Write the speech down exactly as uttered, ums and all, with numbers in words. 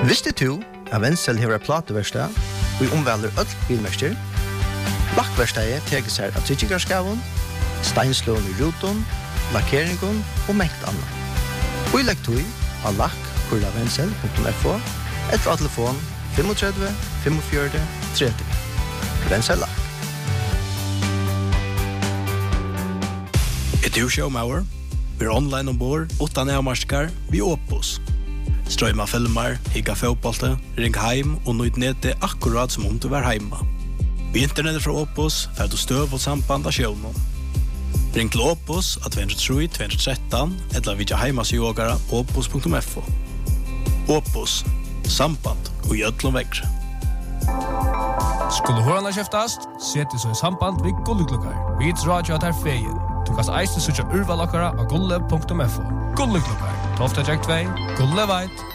Visste du at Wenzel har plateverkstad og omvelder öll bilmerster? Lakkverkstedet teker seg av tryggingarskaven, steinslån i ruton, lakkeringen og mengt annet. Og i lekktøy har lakk kurla wenzel punktum f o etter av telefon tre fem fem fem tre tre. Wenzel Lakk. Et du showmauer? Vi er online ombord, utan avmarskar, vi Opus. Strøyma filmer, higga fotbollte, ring heim og nøyd nete akkurat som om du var heima. Vi internettet fra Opus får du støv og samband av sjøvnen. Ring til Opus av to tre tre to one tre eller vidja heimasjågara opus punktum f o. Opus, samband og gjødlom vekkre. Skulle hørende kjeftast, sette så i samband ved Gulleklokkar. Vi drar jo at her feien. Du kan eiste sutja urvalakkara av gulle punktum f o. Gulleklokkar, tolv tre två, gulle veit.